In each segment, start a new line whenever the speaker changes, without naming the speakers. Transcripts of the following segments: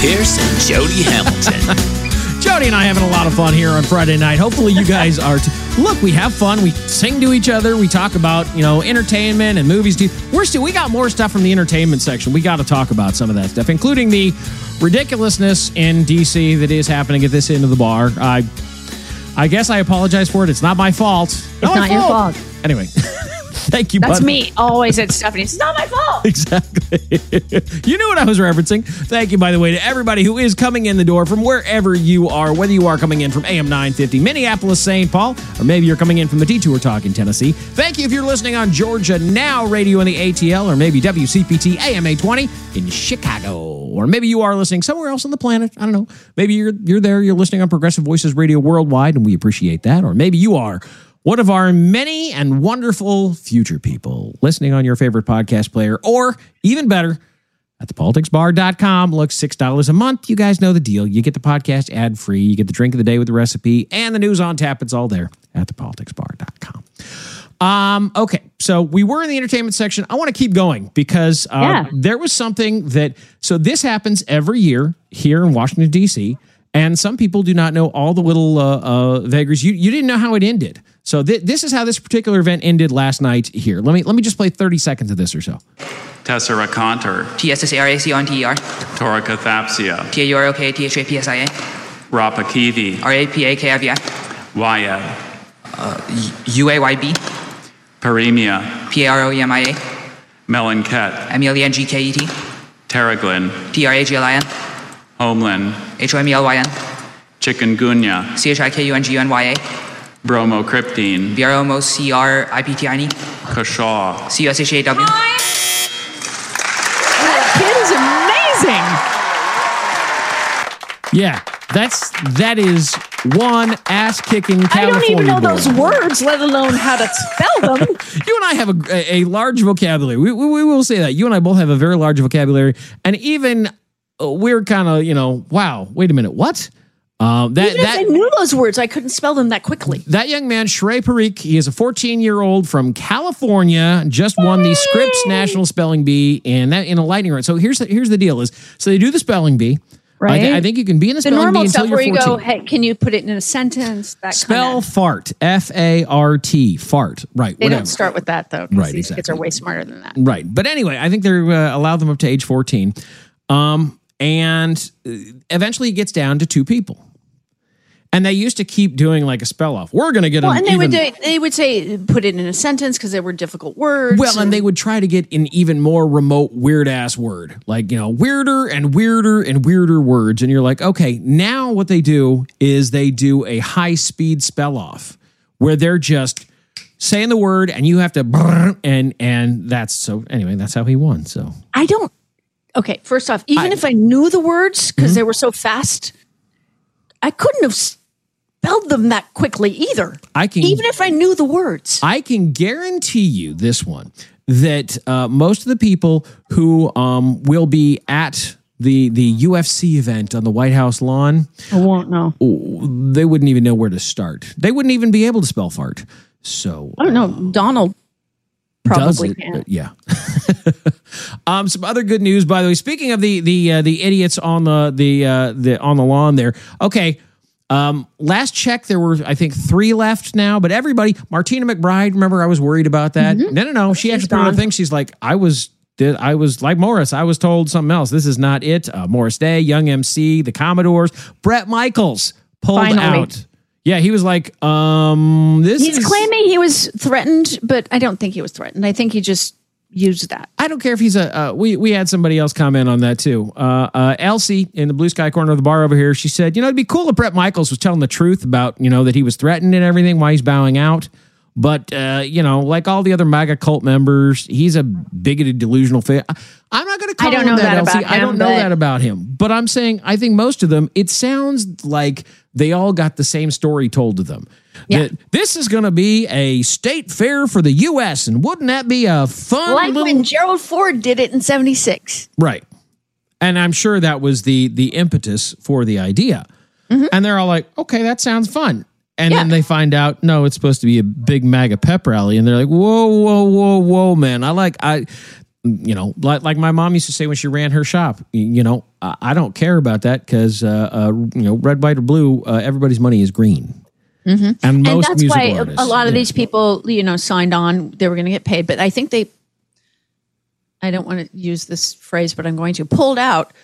Pierce and Jody Hamilton.
Jody and I having a lot of fun here on Friday night. Hopefully you guys are Look, we have fun. We sing to each other. We talk about, entertainment and movies. We got more stuff from the entertainment section. We got to talk about some of that stuff, including the ridiculousness in DC that is happening at this end of the bar. I guess I apologize for it. It's not my fault.
It's not your fault.
Anyway. Thank you,
That's
bud.
me always at Stephanie. It's not my fault.
Exactly. You knew what I was referencing. Thank you, by the way, to everybody who is coming in the door from wherever you are, whether you are coming in from AM 950 Minneapolis, St. Paul, or maybe you're coming in from the Detour Talk in Tennessee. Thank you if you're listening on Georgia Now Radio in the ATL, or maybe WCPT AM 820 in Chicago. Or maybe you are listening somewhere else on the planet. I don't know. Maybe you're there, you're listening on Progressive Voices Radio worldwide, and we appreciate that. Or maybe you are one of our many and wonderful future people listening on your favorite podcast player, or even better, at thepoliticsbar.com. Look, $6 a month. You guys know the deal. You get the podcast ad-free. You get the drink of the day with the recipe and the news on tap. It's all there at thepoliticsbar.com. Okay, so we were in the entertainment section. I want to keep going because there was something so this happens every year here in Washington, D.C., and some people do not know all the little vagaries. You didn't know how it ended. So this is how this particular event ended last night here. Let me just play 30 seconds of this or so.
Tessera Conter.
TSSARACONTER.
Torica Thapsia.
TAUROKTHAPSIA.
Rapa Kivi.
RAPAKIVI.
Wyad.
UAYB.
Paremia.
PAROEMIA.
Melanket.
MELENGKET.
Terraglin.
TRAGLIN.
Homeland.
HOMELYN.
Chikungunya.
CHIKUNGUNYA.
Bromocryptine.
BROMOCRIPTINE.
Kashaw.
CUSHAW.
That kid is amazing.
Yeah, that is one ass-kicking California
I don't even know
boy.
those words, let alone how to spell them.
You and I have a large vocabulary. We will say that. You and I both have a very large vocabulary. And even we're kind of, wow, wait a minute, what?
Even if I knew those words, I couldn't spell them that quickly.
That young man, Shrey Parikh, he is a 14-year-old from California, just won the Scripps National Spelling Bee in a lightning round. So here's the deal so they do the spelling bee.
Right.
I think you can be in the spelling bee until you're 14.
Where you go, hey, can you put it in a sentence?
Spell fart, F-A-R-T, fart. Right,
They
whatever.
don't start with that, though.
Right,
These
exactly.
kids are way smarter than that.
Right. But anyway, I think they're allowed them up to age 14. And eventually it gets down to two people. And they used to keep doing like a spell off. We're going to get them.
And they would say, put it in a sentence because they were difficult words.
Well, and they would try to get an even more remote, weird ass word, like, weirder and weirder and weirder words. And you're like, okay, now what they do is they do a high speed spell off where they're just saying the word and you have to, and that's anyway, that's how he won. So
okay, first off, even if I knew the words because they were so fast, I couldn't have spelled them that quickly either. Even if I knew the words.
I can guarantee you this one, that most of the people who will be at the UFC event on the White House lawn,
I won't know.
They wouldn't even know where to start. They wouldn't even be able to spell fart. So
I don't know. Donald probably can.
Yeah. Some other good news, by the way. Speaking of the idiots on the lawn there. Okay. Last check, there were, I think, 3 left now, but everybody, Martina McBride, remember I was worried about that.
Mm-hmm.
No. She actually put on a thing. She's like, I was like Morris. I was told something else. This is not it. Morris Day, Young MC, the Commodores, Bret Michaels pulled out. Yeah, he was like, He's
claiming he was threatened, but I don't think he was threatened. I think he just used that.
I don't care if he's we had somebody else comment on that too. Elsie in the blue sky corner of the bar over here, she said, it'd be cool if Bret Michaels was telling the truth about, that he was threatened and everything, why he's bowing out. But, like all the other MAGA cult members, he's a bigoted, delusional figure. I'm not going to call him that, Elsie. I don't know that about him. But I'm saying, I think most of them, it sounds like they all got the same story told to them.
Yeah.
That this is going to be a state fair for the U.S., and wouldn't that be a fun
when Gerald Ford did it in 76.
Right. And I'm sure that was the impetus for the idea. Mm-hmm. And they're all like, okay, that sounds fun. And then they find out, no, it's supposed to be a big MAGA pep rally. And they're like, whoa, man. like my mom used to say when she ran her shop, I don't care about that because, red, white, or blue, everybody's money is green. Mm-hmm. And
that's why a lot of these people, signed on. They were going to get paid, but I think I don't want to use this phrase, but I'm going to pulled out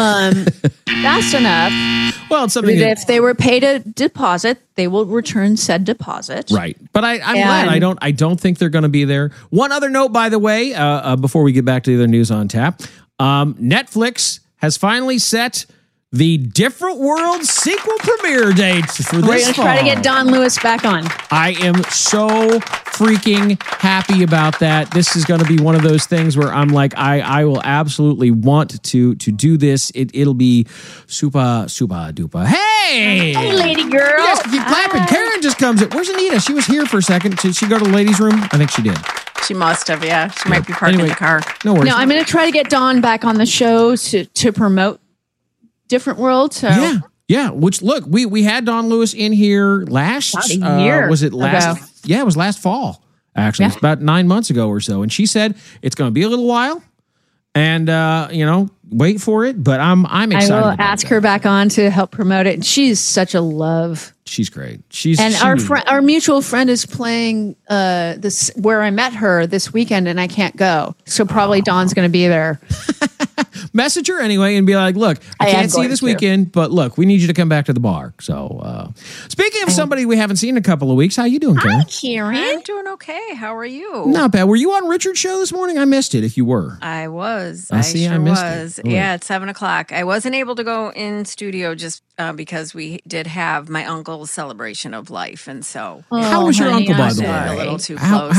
fast enough.
Well, it's something
if they were paid a deposit, they will return said deposit.
Right. But I'm glad. I don't think they're going to be there. One other note, by the way, before we get back to the other news on tap, Netflix has finally set the Different World sequel premiere date for this fall.
We're going to try to get Don Lewis back on.
I am so freaking happy about that. This is going to be one of those things where I'm like, I will absolutely want to do this. It'll be super, super duper. Hey!
Hey, lady girl.
You guys keep clapping. Karen just comes in. Where's Anita? She was here for a second. Did she go to the ladies' room? I think she did.
She must have, yeah. She might be parked in the car.
No worries.
No, I'm going to try to get Don back on the show to promote Different World. So.
Yeah. Which look, we had Don Lewis in here last
year.
Was it last? Ago. Yeah, it was last fall. Actually, it's about 9 months ago or so. And she said it's going to be a little while, and wait for it. But I'm excited.
I will ask her back on to help promote it. And she's such a love.
She's great.
Our mutual friend is playing this where I met her this weekend, and I can't go. So probably Dawn's going to be there.
Message her anyway and be like, look, I can't see you this weekend, but look, we need you to come back to the bar. So speaking of somebody we haven't seen in a couple of weeks, how you doing, Karen?
Hi, Karen.
I'm doing okay. How are you?
Not bad. Were you on Richard's show this morning? I missed it if you were.
I was.
I missed it.
Yeah, at 7:00. I wasn't able to go in studio just because we did have my uncle's celebration of life. And so.
How was your uncle, by the way?
A little too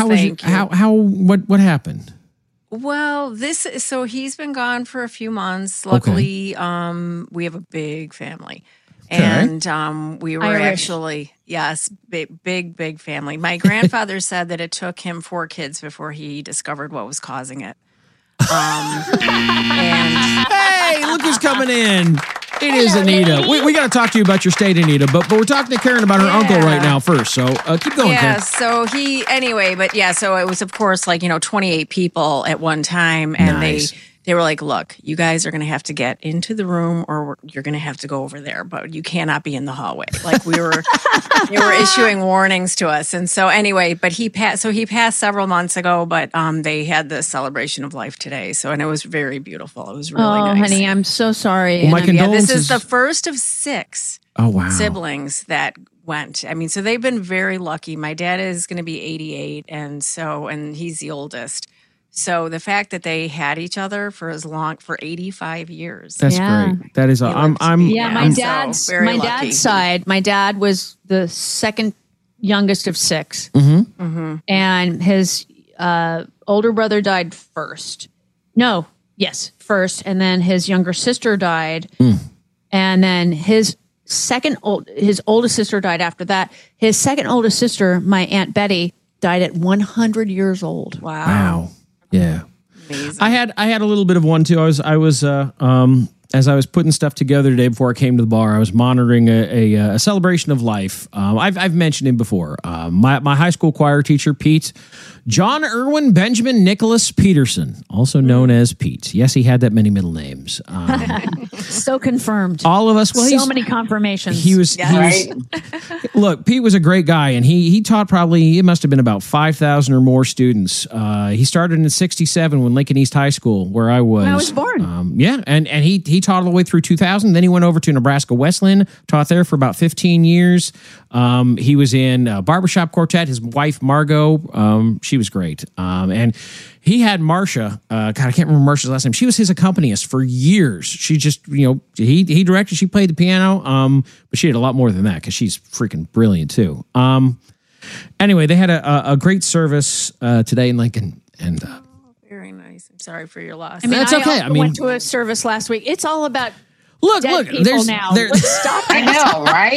close.
What happened?
Well, so he's been gone for a few months. Luckily, we have a big family. Okay. And we were actually, big family. My grandfather said that it took him 4 kids before he discovered what was causing it.
Hey, look who's coming in. It is Anita. We got to talk to you about your state, Anita, but we're talking to Karen about her uncle right now first. So keep going, Karen.
So so it was, of course, 28 people at one time. And they were like, look, you guys are going to have to get into the room or you're going to have to go over there, but you cannot be in the hallway. Like they were issuing warnings to us. And so anyway, but he passed several months ago, but they had the celebration of life today. So, and it was very beautiful. It was really nice.
Oh, honey, I'm so sorry.
Well, my condolences.
This is the first of 6 siblings that went. I mean, so they've been very lucky. My dad is going to be 88. And he's the oldest. So the fact that they had each other for 85 years.
That's great. That is
my dad's side. My dad was the second youngest of 6.
Mm-hmm. Mm-hmm.
And his older brother died first. First, and then his younger sister died. And then his oldest sister died after that. His second oldest sister, my Aunt Betty, died at 100 years old.
Wow. Yeah.
Amazing.
I had a little bit of one too. I was as I was putting stuff together today before I came to the bar, I was monitoring a celebration of life. I've mentioned him before. My high school choir teacher, Pete, John Irwin Benjamin Nicholas Peterson, also known as Pete. Yes, he had that many middle names.
So confirmed.
All of us. Well,
so many confirmations.
He was. Look, Pete was a great guy, and he taught probably, it must have been about 5,000 or more students. He started in '67 when Lincoln East High School, where I was.
When I was born.
And he taught all the way through 2000. Then he went over to Nebraska Wesleyan, taught there for about 15 years. He was in Barbershop Quartet. His wife, Margot, she was great. And he had Marcia, I can't remember Marcia's last name. She was his accompanist for years. She just, he directed, she played the piano, but she did a lot more than that because she's freaking brilliant too. Anyway, they had a great service today in Lincoln. And
very nice. I'm sorry for your loss.
That's okay.
I went to a service last week. It's all about
look,
people now. Let's stop.
I know, right?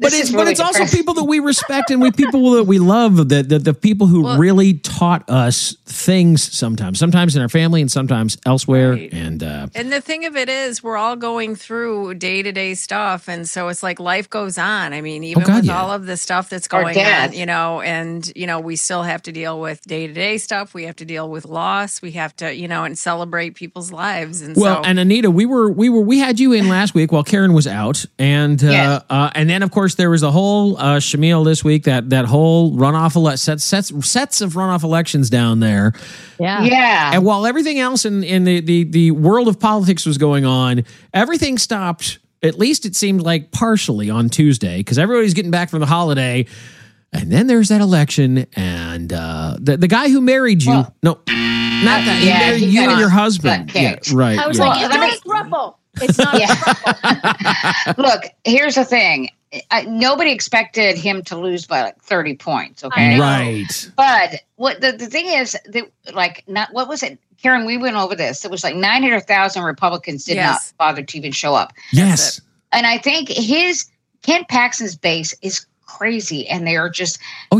But it's also people that we respect and people that we love, the people who really taught us things sometimes in our family and sometimes elsewhere.
Right.
And
the thing of it is, we're all going through day-to-day stuff. And so it's like life goes on. I mean, even with all of the stuff that's going on, and, we still have to deal with day-to-day stuff. We have to deal with loss. We have to, and celebrate people's lives. And
and Anita, we had you in last week while Karen was out. And then, of course, there was a whole Shamil this week, that whole runoff sets of runoff elections down there.
Yeah.
And while everything else in the world of politics was going on, everything stopped, at least it seemed like partially on Tuesday, because everybody's getting back from the holiday. And then there's that election, and the guy who married you, not that, he married you and your husband. Yeah, right.
I was like, it's not a throuple. It's not a throuple.
Look, here's the thing. Nobody expected him to lose by like 30 points, okay?
Right.
But what the thing is, what was it? Karen, we went over this. It was like 900,000 Republicans did not bother to even show up.
Yes.
And I think Ken Paxton's base is crazy, and they are just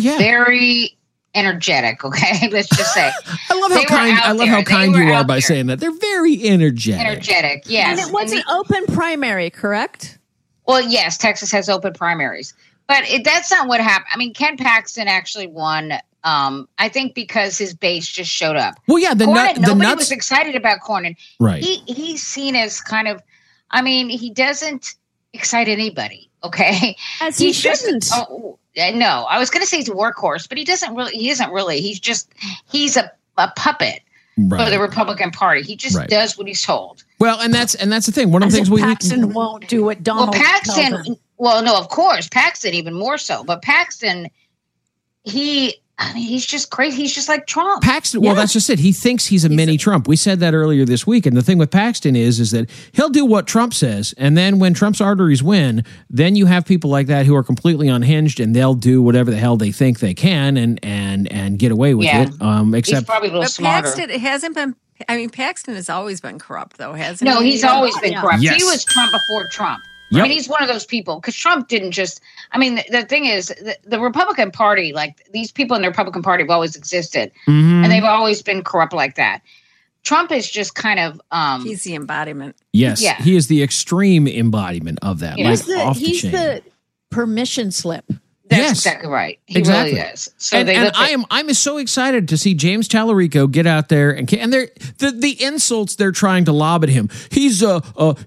very energetic, okay? Let's just say.
I love how kind you are by saying that. They're very energetic.
Yes.
And it was an open primary, correct?
Well, yes, Texas has open primaries. But that's not what happened. I mean, Ken Paxton actually won, I think, because his base just showed up.
Well, yeah,
nobody was excited about Cornyn.
Right.
He's seen as kind of, he doesn't excite anybody, okay?
As he shouldn't.
No, I was going to say he's a workhorse, but he isn't really. He's a puppet for the Republican Party. He just does what he's told.
Well, and that's the thing. One of the things
Paxton won't do what Donald tells him.
Well, no, of course, Paxton even more so. But Paxton, he's just crazy. He's just like Trump.
Paxton, well, that's just it. He thinks he's a mini Trump. We said that earlier this week. And the thing with Paxton is that he'll do what Trump says. And then when Trump's arteries win, then you have people like that who are completely unhinged, and they'll do whatever the hell they think they can and get away with it. Except
he's probably a little smarter.
Paxton, it hasn't been. Paxton has always been corrupt, though, hasn't he?
No, he's always been corrupt.
Yes.
He was Trump before Trump.
Yep.
He's one of those people, because Trump didn't just, the thing is, the Republican Party, like these people in the Republican Party have always existed, and they've always been corrupt like that. Trump is just kind of...
he's the embodiment.
Yes, he is the extreme embodiment of that.
Yeah.
He's the permission slip.
That's exactly right. He really is. So
I'm so excited to see James Tallarico get out there and the insults they're trying to lob at him. He's a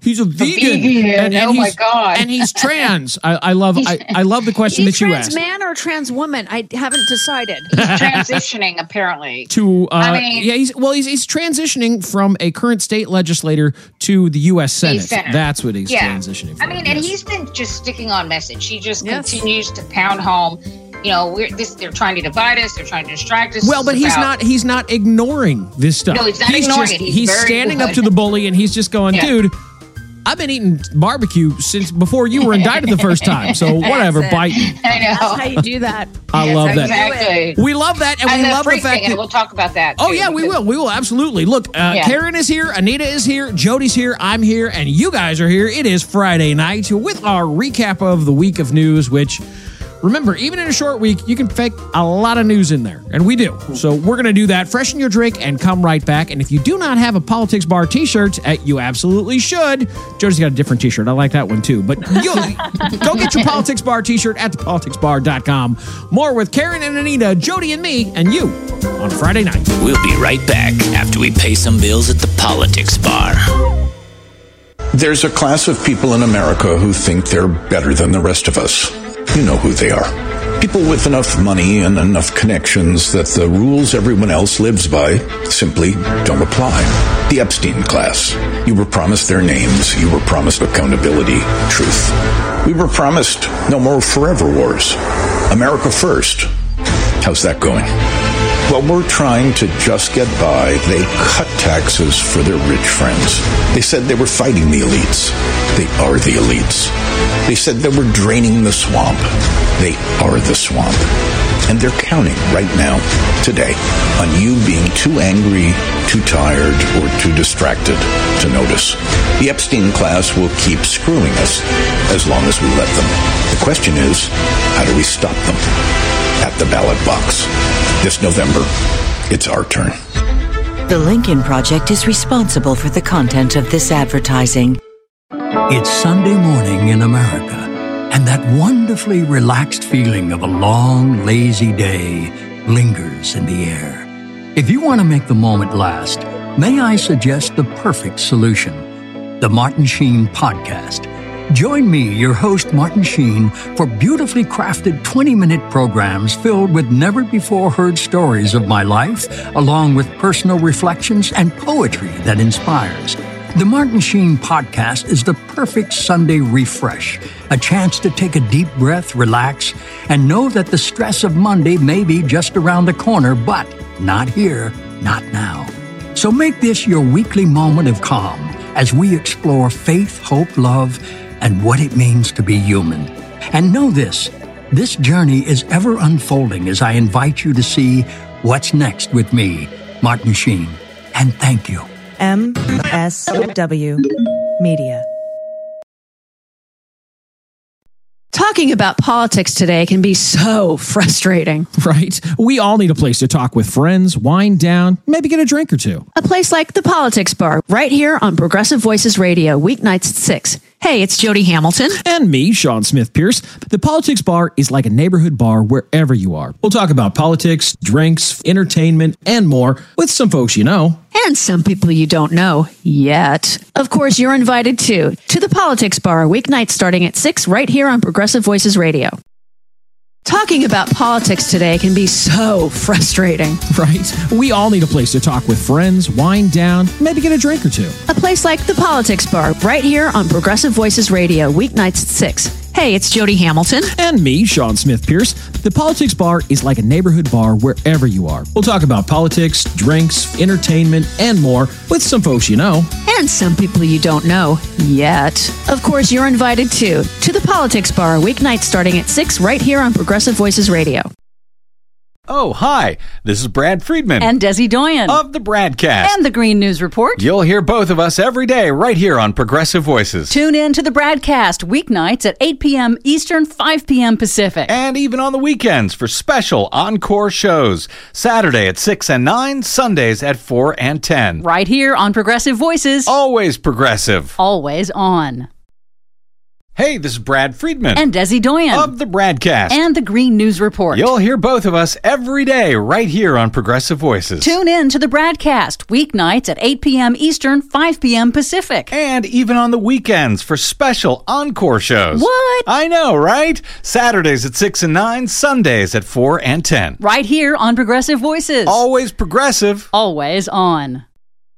vegan. And
my God.
And he's trans. I love the question that you asked.
He's trans man or trans woman? I haven't decided.
He's transitioning apparently
to he's transitioning from a current state legislator to the U.S. Senate. That's what he's transitioning from.
And he's been just sticking on message. He just continues to pound home. They're trying to divide us. They're trying to distract us.
Well, but he's not ignoring this stuff.
No, he's not ignoring it.
He's standing up to the bully, and he's just going, dude, I've been eating barbecue since before you were indicted the first time. So whatever, bite me.
I know.
That's how you do that.
I love that.
Exactly.
We love that, and we love the fact that
we'll talk about that.
Oh yeah, we will. We will absolutely. Look, Karen is here, Anita is here, Jody's here, I'm here, and you guys are here. It is Friday night with our recap of the week of news, which. Remember, even in a short week, you can fake a lot of news in there, and we do. So we're going to do that. Freshen your drink and come right back. And if you do not have a Politics Bar t-shirt, you absolutely should. Jody's got a different t-shirt. I like that one, too. But go get your Politics Bar t-shirt at thepoliticsbar.com. More with Karen and Anita, Jody and me, and you on Friday night.
We'll be right back after we pay some bills at the Politics Bar.
There's a class of people in America who think they're better than the rest of us. You know who they are. People with enough money and enough connections that the rules everyone else lives by simply don't apply. The Epstein class. You were promised their names. You were promised accountability, truth. We were promised no more forever wars. America first. How's that going? While we're trying to just get by, they cut taxes for their rich friends. They said they were fighting the elites. They are the elites. They said they were draining the swamp. They are the swamp. And they're counting right now, today, on you being too angry, too tired, or too distracted to notice. The Epstein class will keep screwing us as long as we let them. The question is, how do we stop them? At the ballot box. This November, it's our turn.
The Lincoln Project is responsible for the content of this advertising.
It's Sunday morning in America, and that wonderfully relaxed feeling of a long, lazy day lingers in the air. If you want to make the moment last, may I suggest the perfect solution, the Martin Sheen Podcast. Join me, your host, Martin Sheen, for beautifully crafted 20-minute programs filled with never-before-heard stories of my life, along with personal reflections and poetry that inspires. The Martin Sheen Podcast is the perfect Sunday refresh, a chance to take a deep breath, relax, and know that the stress of Monday may be just around the corner, but not here, not now. So make this your weekly moment of calm as we explore faith, hope, love, and what it means to be human. And know this journey is ever unfolding as I invite you to see what's next with me, Martin Sheen. And thank you.
MSW Media.
Talking about politics today can be so frustrating.
Right? We all need a place to talk with friends, wind down, maybe get a drink or two.
A place like the Politics Bar, right here on Progressive Voices Radio, weeknights at 6. Hey, it's Jody Hamilton.
And me, Sean Smith Pierce. The Politics Bar is like a neighborhood bar wherever you are. We'll talk about politics, drinks, entertainment, and more with some folks you know.
And some people you don't know yet. Of course, you're invited too to the Politics Bar, weeknights starting at 6 right here on Progressive Voices Radio. Talking about politics today can be so frustrating.
Right? We all need a place to talk with friends, wind down, maybe get a drink or two.
A place like the Politics Bar, right here on Progressive Voices Radio, weeknights at 6. Hey, it's Jody Hamilton.
And me, Sean Smith Pierce. The Politics Bar is like a neighborhood bar wherever you are. We'll talk about politics, drinks, entertainment, and more with some folks you know.
And some people you don't know yet. Of course, you're invited too to the Politics Bar, weeknights starting at 6 right here on Progressive Voices Radio.
Oh, hi. This is Brad Friedman.
And Desi Doyen.
Of the Bradcast.
And the Green News Report.
You'll hear both of us every day right here on Progressive Voices.
Tune in to the Bradcast weeknights at 8 p.m. Eastern, 5 p.m. Pacific.
And even on the weekends for special encore shows. Saturday at 6 and 9, Sundays at 4 and 10.
Right here on Progressive Voices.
Always progressive.
Always on.
Hey, this is Brad Friedman.
And Desi Doyen.
Of the Bradcast.
And the Green News Report.
You'll hear both of us every day right here on Progressive Voices.
Tune in to the Bradcast weeknights at 8 p.m. Eastern, 5 p.m. Pacific.
And even on the weekends for special encore shows.
What?
I know, right? Saturdays at 6 and 9, Sundays at 4 and 10.
Right here on Progressive Voices.
Always progressive.
Always on.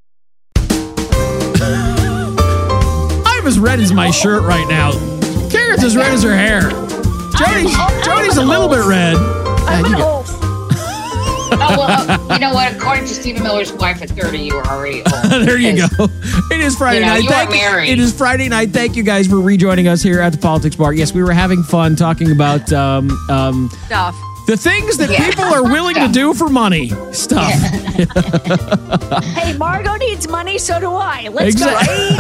I'm as red as my shirt right now. Karen's as red as her hair. Jody's a little bit red.
You know what? According to Stephen Miller's wife at 30, you are already old.
There you go. It is Friday night.
You are married.
It is Friday night. Thank you guys for rejoining us here at the Politics Bar. Yes, we were having fun talking about
Stuff.
the things that people are willing to do for money. Stuff.
Hey, Margot needs money, so do I. Let's go.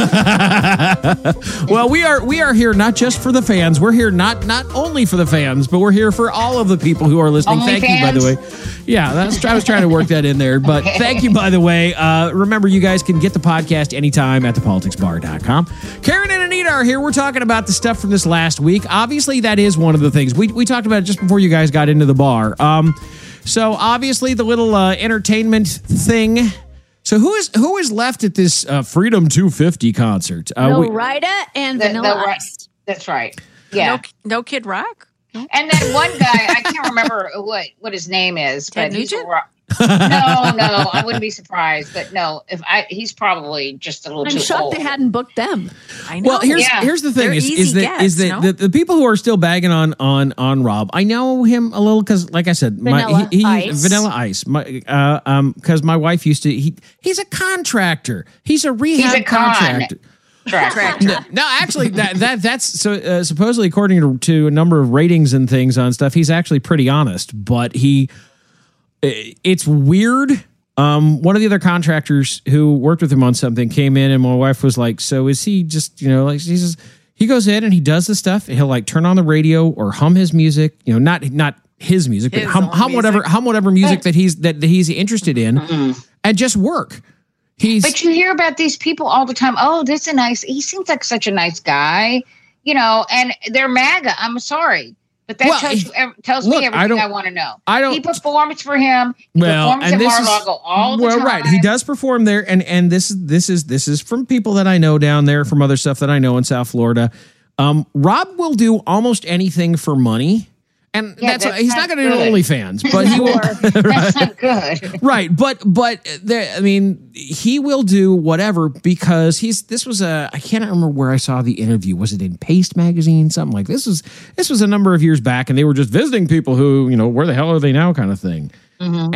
Well, we are here not just for the fans. We're here not only for the fans, but we're here for all of the people who are listening.
Only
Thank you, by the way. Yeah, I was trying to work that in there. But thank you, by the way. Remember, you guys can get the podcast anytime at thepoliticsbar.com. Karen and Anita are here. We're talking about the stuff from this last week. Obviously, that is one of the things. We talked about it just before you guys got into the bar. So obviously, the little entertainment thing. So who is left at this Freedom 250 concert?
Lil Ryda and Vanilla Ice.
That's right. Yeah.
No Kid Rock?
And then one guy, I can't remember what his name is.
Ted
but
Nugent?
No, I wouldn't be surprised. But no, he's probably just a little too old.
I'm shocked they hadn't booked them.
I know.
Well, here's the thing: is that the people who are still bagging on Rob, I know him a little because, like I said, Vanilla Ice. Because my wife used to. He's a contractor. He's a rehab contractor.
tractor.
No, actually, that's so supposedly according to a number of ratings and things on stuff, he's actually pretty honest. But it's weird. One of the other contractors who worked with him on something came in, and my wife was like, "So is he just like he says he goes in and he does the stuff. And he'll like turn on the radio or hum his music, not his music, but hum whatever music that he's interested in, and just work." But
you hear about these people all the time. Oh, this is nice. He seems like such a nice guy, and they're MAGA. I'm sorry. But that tells me everything I want to know. He performs for him. He performs at Mar-a-Lago all the time.
Right. He does perform there. And this is from people that I know down there, from other stuff that I know in South Florida. Rob will do almost anything for money. And he's not going to do OnlyFans, but he will.
That's not good.
Right. But he will do whatever because I can't remember where I saw the interview. Was it in Paste magazine? Something like this was a number of years back, and they were just visiting people who, where the hell are they now kind of thing. Mm-hmm.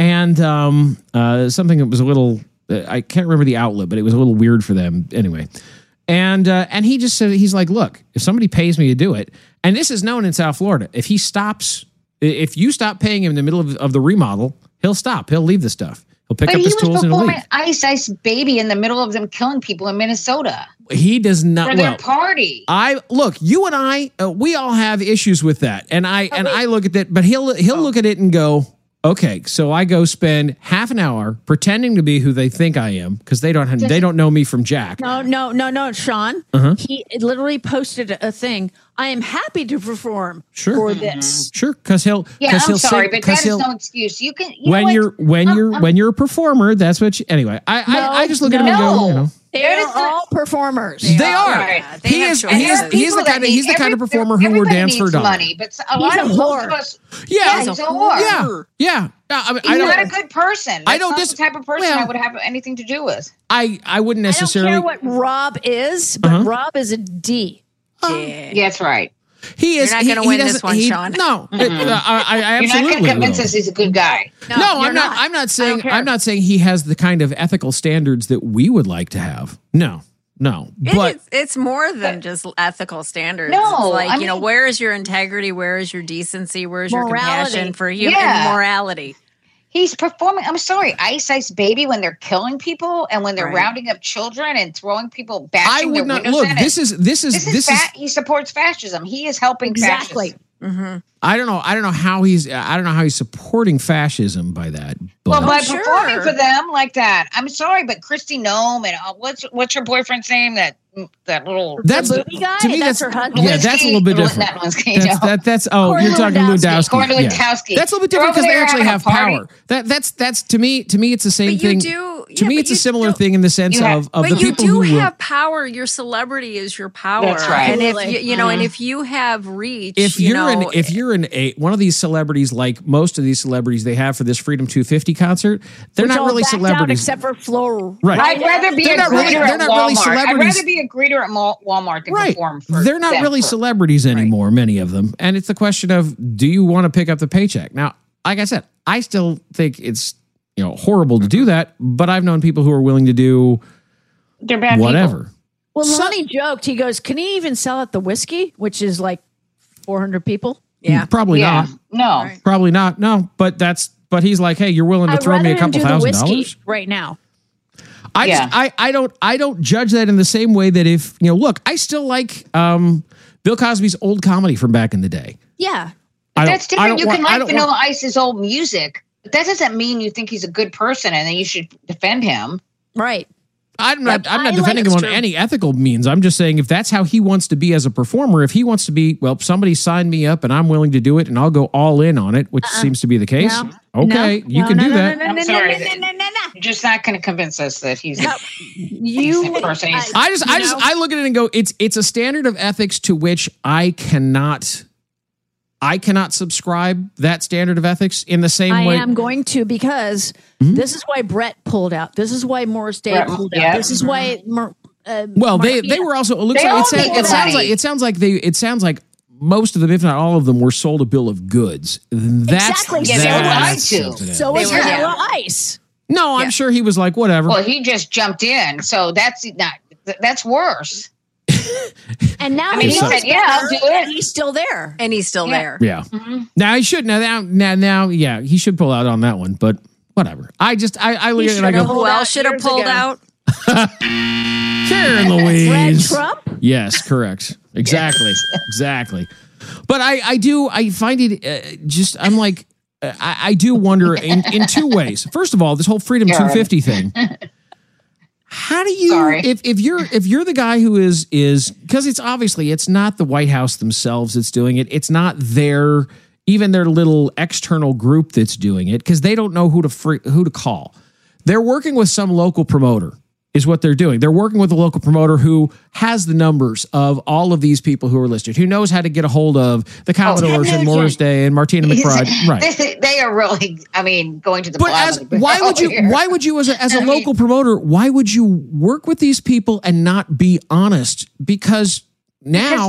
And something that was a little, I can't remember the outlet, but it was a little weird for them anyway. And he just said, he's like, look, if somebody pays me to do it, and this is known in South Florida, if you stop paying him in the middle of the remodel, he'll stop. He'll leave the stuff. He'll pick up his tools and he'll leave.
Ice Ice Baby in the middle of them killing people in Minnesota.
He does not.
For their party.
You and I, we all have issues with that, and I look at that, but he'll look at it and go, okay, so I go spend half an hour pretending to be who they think I am because they don't know me from Jack.
No, Sean. He literally posted a thing. I am happy to perform for this.
Sure, because he'll.
Yeah, I'm sorry, but that is no excuse. You can
when you're a performer, that's what. Anyway, I just look at him and go,
They're all performers.
They are. Yeah, he's the kind of performer who will dance for a dollar.
Money, but a lot of us.
Yeah,
he's a whore.
Yeah.
He's not a good person. That's not the type of person I would have anything to do with.
I wouldn't necessarily.
I don't care what Rob is, but Rob is a D.
Yeah, that's right.
He is.
You're not going to win this one, Sean.
No, I absolutely.
You're not going to convince us he's a good guy.
No, I'm not. I'm not saying. I'm not saying he has the kind of ethical standards that we would like to have. No. But
it's more than just ethical standards.
No,
it's like where is your integrity? Where is your decency? Where is your compassion for human morality?
He's performing. I'm sorry, Ice Ice Baby when they're killing people and when they're rounding up children and throwing people back.
I would not look. This is.
He supports fascism. He is helping fascism.
Mm-hmm.
I don't know how he's supporting fascism by that.
But by performing for them like that. I'm sorry, but Kristi Noem and what's her boyfriend's name? That little
movie guy. To me, that's her husband.
Yeah, that's a little bit different. That's you're talking Lewandowski.
Lewandowski.
That's a little bit different because they actually have power. That's to me it's the same thing. To me, it's a similar thing in the sense of the people who
have power. Your celebrity is your power.
That's right.
And if and if you have reach,
if you're one of these celebrities, like most of these celebrities they have for this Freedom 250 concert, they're not really celebrities
except for Flo.
Right.
I'd rather be a greeter at Walmart. I'd rather be a greeter at Walmart than perform for
They're not really celebrities anymore, many of them. And it's the question of, do you want to pick up the paycheck? Now, like I said, I still think it's horrible to do that, but I've known people who are willing to do whatever.
Well, Lonnie joked. He goes, "Can he even sell at the whiskey, which is like 400 people?"
Yeah, probably not.
No,
probably not. No, but he's like, hey, you're willing to throw me a couple $1,000
right now.
I don't judge that in the same way that if look, I still like Bill Cosby's old comedy from back in the day.
Yeah,
but that's different. You can like Vanilla Ice's old music. But that doesn't mean you think he's a good person and then you should defend him.
Right.
I'm not defending him on any ethical means. I'm just saying if that's how he wants to be as a performer, if he wants to be, somebody signed me up and I'm willing to do it and I'll go all in on it, which seems to be the case. You can do that.
I'm sorry. You're just not going to convince us that he's a decent person.
I look at it and go, it's a standard of ethics to which I cannot subscribe that standard of ethics in the same way.
I am going to because this is why Brett pulled out. This is why Morris Day pulled out. This is why.
They were also. It sounds like most of them, if not all of them, were sold a bill of goods.
Exactly. So was Vanilla Ice.
No, I'm sure he was like whatever.
Well, he just jumped in, so that's worse.
And now
he said, "Yeah, I'll do it."
He's still there,
and he's still there.
Yeah. Mm-hmm. Now he should. Now, yeah, he should pull out on that one. But whatever. I look at it and I go,
"Who else should have pulled out?"
Karen Louise.
Fred Trump?
Yes, correct. Exactly. Exactly. But I find it I'm like, I do wonder in two ways. First of all, this whole Freedom 250 thing. How do you, if you're the guy who is because it's not the White House themselves that's doing it. It's not even their little external group that's doing it because they don't know who to call. They're working with some local promoter. Is what they're doing. They're working with a local promoter who has the numbers of all of these people who are listed, who knows how to get a hold of the Commodores and Morris Day and Martina McBride. Right.
They are really, going to the
But why would you as a local promoter, why would you work with these people and not be honest? Because now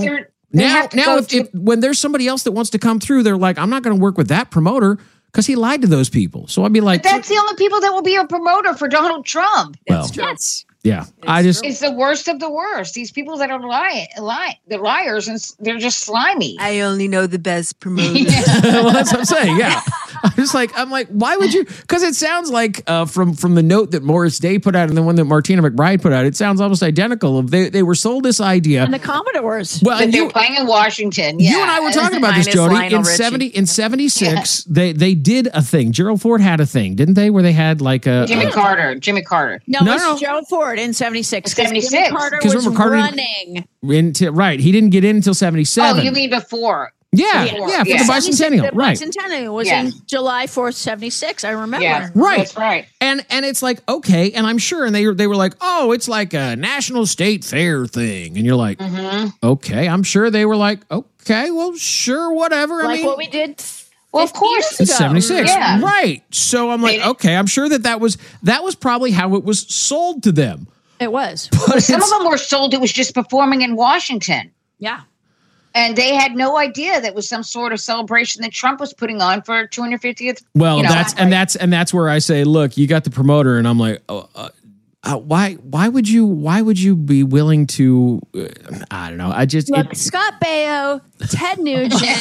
when there's somebody else that wants to come through, they're like, I'm not going to work with that promoter because he lied to those people. So I'd be like,
but that's the only people that will be a promoter for Donald Trump.
Well,
yes.
Yeah.
It's the worst of the worst. These people that are they're liars and they're just slimy.
I only know the best promoters.
Well, that's what I'm saying. Yeah. I'm like, why would you? Because it sounds like from the note that Morris Day put out and the one that Martina McBride put out, it sounds almost identical. They were sold this idea.
And the Commodores.
Well,
and they're playing in Washington. Yeah.
You and I were talking about this, Jody. In 76, they did a thing. Gerald Ford had a thing, didn't they? Where they had like a
Jimmy Carter.
No, it was Gerald Ford in 76.
76.
Jimmy Carter was running.
Right. He didn't get in until 77.
Oh, you mean before?
Yeah, for the bicentennial. Right.
The bicentennial was in July 4th, 76. I remember.
Yeah,
right.
That's right.
And it's like, okay, and I'm sure, and they were like, oh, it's like a national state fair thing. And you're like, okay, I'm sure they were like, okay, well, sure, whatever.
Like
I mean,
what we did.
Well, of course.
It's 76.
Yeah.
Right. So I'm like, okay, I'm sure that was probably how it was sold to them.
It was.
But
some of them were sold. It was just performing in Washington.
Yeah.
And they had no idea that was some sort of celebration that Trump was putting on for 250th.
Well, that's where I say, look, you got the promoter, and I'm like, why would you be willing to? I don't know.
Scott Baio, Ted Nugent,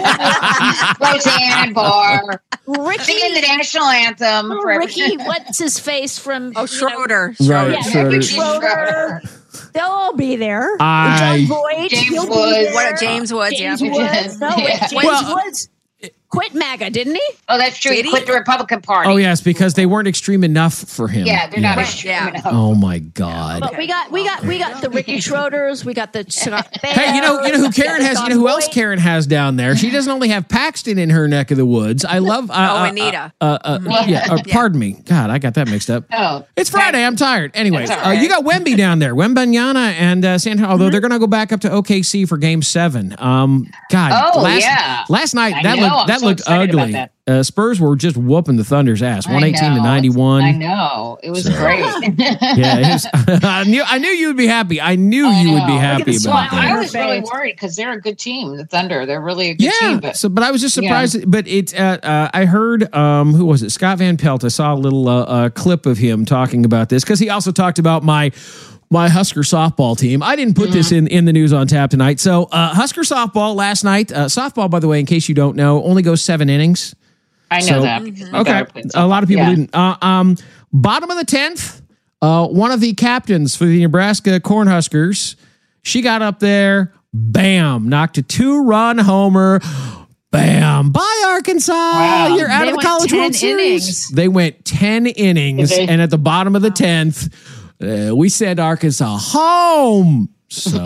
Roseanne Barr, singing the national anthem.
Ricky, what's his face from?
Schroeder.
Right,
Schroeder. They'll all be there. John Boyd,
James Woods.
James Woods.
James Woods. No, James Woods quit MAGA, didn't he?
Oh, that's true. He quit the Republican Party.
Oh, yes, because they weren't extreme enough for him.
Yeah, they're not extreme enough.
Oh my God!
But we got the Ricky Schroeders. We got the
Hey, you know who Karen has? You know who else Karen has down there? She doesn't only have Paxton in her neck of the woods. I love.
Anita.
Pardon me. God, I got that mixed up.
Oh,
it's Friday. I'm tired. Anyway,
right.
You got Wemby down there, Wembanyama and Santana. Although they're going to go back up to OKC for Game 7. Last night that looked ugly. Spurs were just whooping the Thunder's ass, 118-91.
I know. It was great.
Yeah, I knew you would be happy. I knew you would be happy about that.
I was really worried because they're a good team, the Thunder. They're really a good team.
But I was just surprised. Yeah. But I heard, who was it? Scott Van Pelt. I saw a little clip of him talking about this because he also talked about my Husker softball team. I didn't put this in the news on tap tonight. So Husker softball last night. Softball, by the way, in case you don't know, only goes 7 innings.
I know that.
Okay. A lot of people didn't. Bottom of the 10th, one of the captains for the Nebraska Cornhuskers, she got up there, bam, knocked a 2-run homer. Bam! Bye, Arkansas. Wow. You're out of the College World Series. They went 10 innings, and at the bottom of the 10th, we sent Arkansas home. So,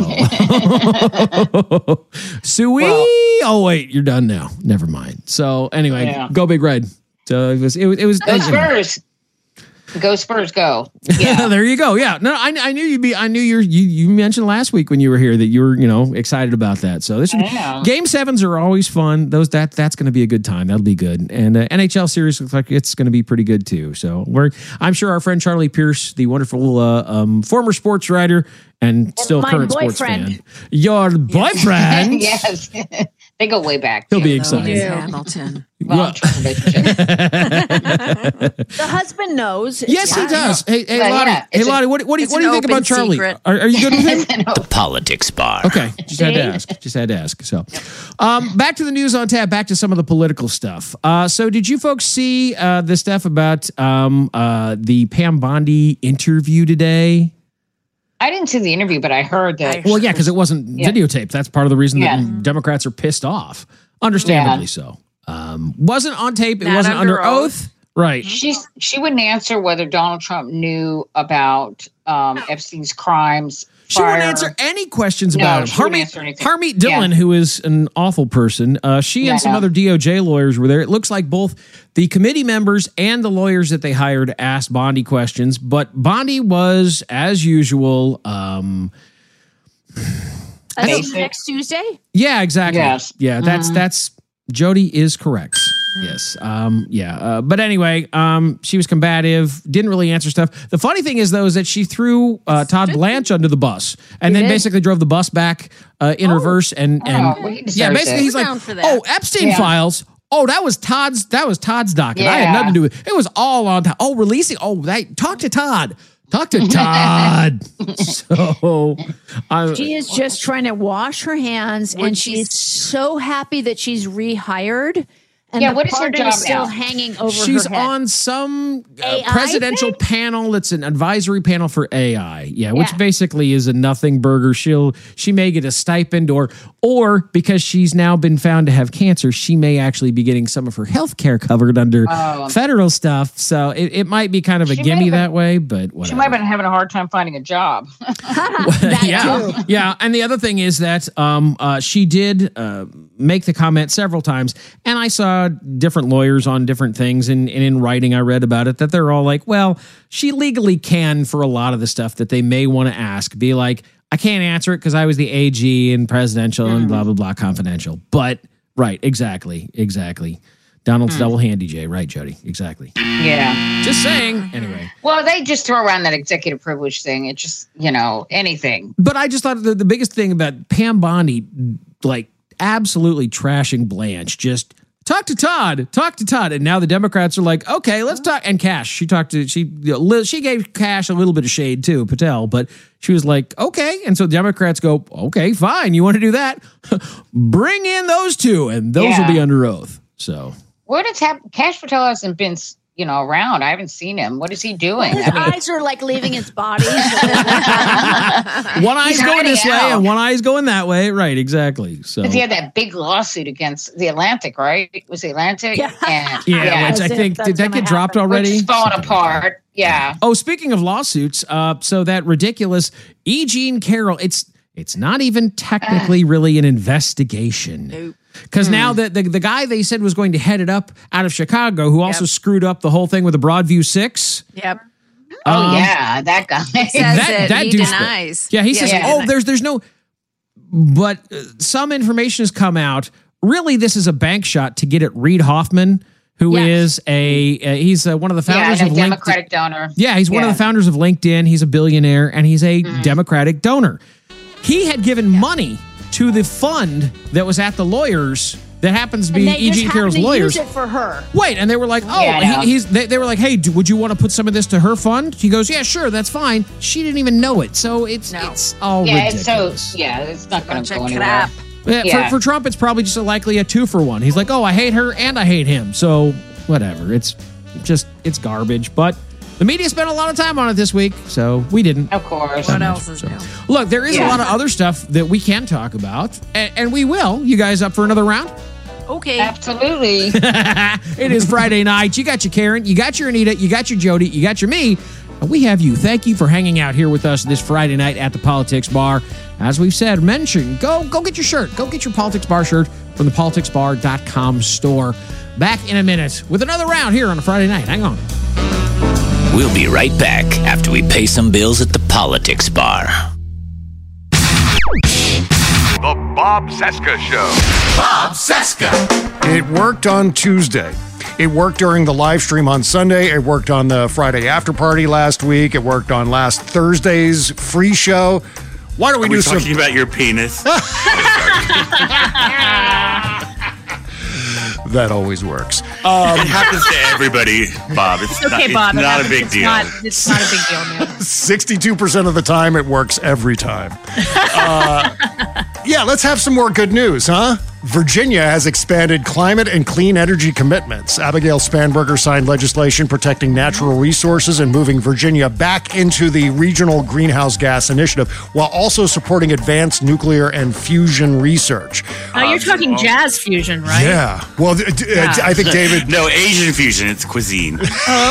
oh wait, you're done now. Never mind. So anyway, go Big Red. So it was.
Go Spurs. Go Spurs, go. Yeah.
There you go. Yeah. No, I knew you'd be. I knew you mentioned last week when you were here that you were excited about that. So this Game 7s are always fun. That's going to be a good time. That'll be good. And NHL series looks like it's going to be pretty good too. So I'm sure our friend Charlie Pierce, the wonderful former sports writer and still current sports fan, your boyfriend,
yes, They go way back.
He'll be excited.
Hamilton.
Well,
the husband knows.
Yes, he does. Hey, Lottie.
yeah,
Hey, Lottie. What do you think about Charlie?
secret.
Are you good with him?
The Politics Bar.
Okay, just had to ask. So, back to the news on tap. Back to some of the political stuff. So, did you folks see the stuff about the Pam Bondi interview today?
I didn't see the interview, but I heard that.
Well, yeah, because it wasn't videotaped. That's part of the reason that Democrats are pissed off. Understandably so. Wasn't on tape. It wasn't under oath. Right.
She wouldn't answer whether Donald Trump knew about Epstein's crimes.
She wouldn't answer any questions about him. Harmeet Dillon, who is an awful person, she and some other DOJ lawyers were there. It looks like both the committee members and the lawyers that they hired asked Bondi questions, but Bondi was, as usual,
next Tuesday?
Yeah, exactly.
Yes.
Yeah, that's Jody is correct. Yes. But anyway, she was combative, didn't really answer stuff. The funny thing is, though, is that she threw Todd Blanche under the bus and then basically drove the bus back in reverse. And basically he's like, Epstein files. Oh, that was Todd's docket. I had nothing to do with it. It was all on Todd. Oh, releasing. Oh, talk to Todd. Talk to Todd. So
she is just trying to wash her hands, and she's so happy that she's rehired. And
what is her job
still
now?
hanging over
She's
her head.
on some presidential panel that's an advisory panel for AI. Which basically is a nothing burger. She may get a stipend or because she's now been found to have cancer, she may actually be getting some of her health care covered under federal stuff. So it might be kind of a gimme that way, but whatever.
She might have been having a hard time finding a job.
Yeah. And the other thing is that she did make the comment several times, and I saw different lawyers on different things, and in writing I read about it, that they're all like, well, she legally can for a lot of the stuff that they may want to ask, be like, I can't answer it because I was the AG and presidential and blah, blah, blah, confidential. But, right, exactly. Donald's double handy, Jay. Right, Jody? Exactly.
Yeah.
Just saying. Anyway.
Well, they just throw around that executive privilege thing. It's just, anything.
But I just thought the biggest thing about Pam Bondi, like, absolutely trashing Blanche, just talk to Todd. And now the Democrats are like, okay, let's talk. And Cash, she gave Cash a little bit of shade too, Patel, but she was like, okay. And so the Democrats go, okay, fine. You want to do that? Bring in those two, and those will be under oath. So
what has happened? Cash Patel hasn't been, around. I haven't seen him. What is he doing?
His eyes are like leaving his body.
One eye's going this way and one eye's going that way. Right, exactly. So
he had that big lawsuit against the Atlantic, right? It was the Atlantic?
Yeah.
Which I think, did that get dropped already?
It's falling apart. Yeah.
Oh, speaking of lawsuits, so that ridiculous E. Jean Carroll, it's not even technically really an investigation.
Nope.
Because now the guy they said was going to head it up out of Chicago, who also screwed up the whole thing with the Broadview 6.
Yep.
That guy.
He says he denies.
Yeah, he says, there's no... But some information has come out. Really, this is a bank shot to get at Reid Hoffman, who is he's one of the founders of
Democratic donor.
Yeah, he's one of the founders of LinkedIn. He's a billionaire, and he's a Democratic donor. He had given money to the fund that was at the lawyers that happens to be E. Jean Carroll's lawyers.
Use it for her.
Wait, and they were like, they were like, hey, would you want to put some of this to her fund? He goes, yeah, sure, that's fine. She didn't even know it, so it's all ridiculous.
It's not going to go anywhere.
For Trump, it's probably just likely a 2-for-1. He's like, oh, I hate her and I hate him, so whatever. It's garbage, but the media spent a lot of time on it this week, so we didn't.
Of course.
What else is new?
Look, there is a lot of other stuff that we can talk about, and we will. You guys up for another round?
Okay.
Absolutely.
It is Friday night. You got your Karen, you got your Anita, you got your Jody, you got your me. And we have you. Thank you for hanging out here with us this Friday night at the Politics Bar. As we've said, go get your shirt. Go get your Politics Bar shirt from the politicsbar.com store. Back in a minute with another round here on a Friday night. Hang on.
We'll be right back after we pay some bills at the Politics Bar.
The Bob Cesca Show.
Bob Cesca.
It worked on Tuesday. It worked during the live stream on Sunday. It worked on the Friday after party last week. It worked on last Thursday's free show. Why don't we do some...
talking about your penis?
That always works.
It happens to everybody, Bob. It's
okay, Bob.
It's not a big deal.
It's not a big deal, man.
62% of the time, it works every time. Yeah, let's have some more good news, huh? Virginia has expanded climate and clean energy commitments. Abigail Spanberger signed legislation protecting natural resources and moving Virginia back into the Regional Greenhouse Gas Initiative, while also supporting advanced nuclear and fusion research.
Oh, you're talking jazz fusion, right?
Yeah. Well, I think David...
No, Asian fusion. It's cuisine.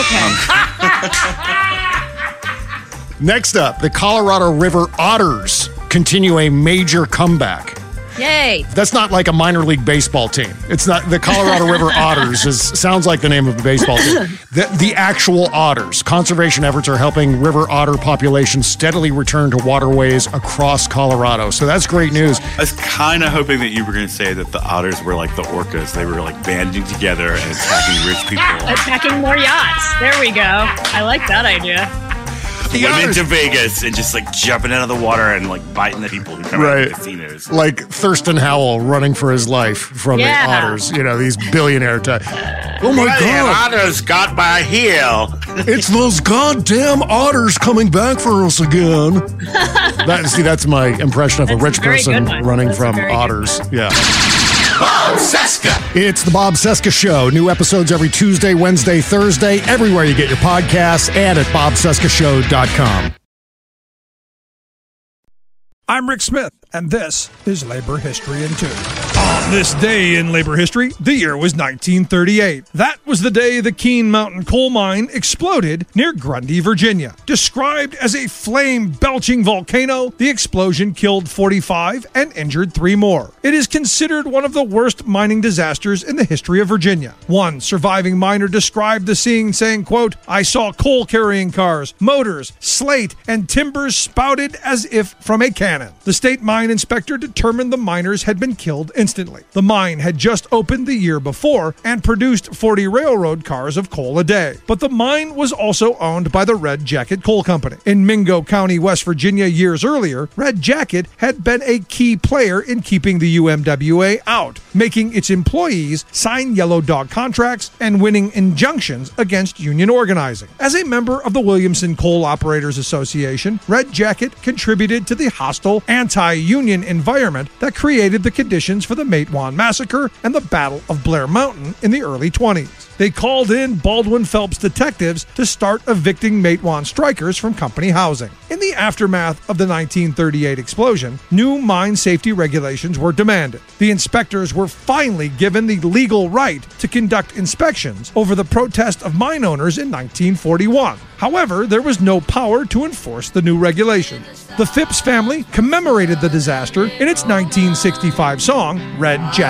Oh, okay.
Next up, the Colorado River Otters continue a major comeback.
Yay.
That's not like a minor league baseball team. It's not the Colorado River Otters. Sounds like the name of a baseball team. The actual otters. Conservation efforts are helping river otter populations steadily return to waterways across Colorado. So that's great news.
I was kind of hoping that you were going to say that the otters were like the orcas. They were like banding together and attacking rich people.
Attacking more yachts. There we go. I like that idea.
Went into Vegas and just like jumping out of the water and like biting the people who come out of the casinos.
Like Thurston Howell running for his life from the otters, these billionaire type. Oh my God.
The otters got my heel.
It's those goddamn otters coming back for us again. That's my impression of a rich person running from otters. Yeah.
Bob Cesca.
It's the Bob Cesca Show. New episodes every Tuesday, Wednesday, Thursday, everywhere you get your podcasts and at bobcescashow.com.
I'm Rick Smith, and this is Labor History in 2. On this day in labor history, the year was 1938. That was the day the Keene Mountain coal mine exploded near Grundy, Virginia. Described as a flame-belching volcano, the explosion killed 45 and injured 3 more. It is considered one of the worst mining disasters in the history of Virginia. One surviving miner described the scene saying, quote, "I saw coal-carrying cars, motors, slate, and timbers spouted as if from a cannon. The state mine inspector determined the miners had been killed instantly. The mine had just opened the year before and produced 40 railroad cars of coal a day. But the mine was also owned by the Red Jacket Coal Company. In Mingo County, West Virginia, years earlier, Red Jacket had been a key player in keeping the UMWA out, making its employees sign yellow dog contracts and winning injunctions against union organizing. As a member of the Williamson Coal Operators Association, Red Jacket contributed to the hostile anti-union environment that created the conditions for the Matewan Massacre and the Battle of Blair Mountain in the early 20s. They called in Baldwin Phelps detectives to start evicting Matewan strikers from company housing. In the aftermath of the 1938 explosion, new mine safety regulations were demanded. The inspectors were finally given the legal right to conduct inspections over the protest of mine owners in 1941. However, there was no power to enforce the new regulations. The Phipps family commemorated the disaster in its 1965 song, Red Jacket.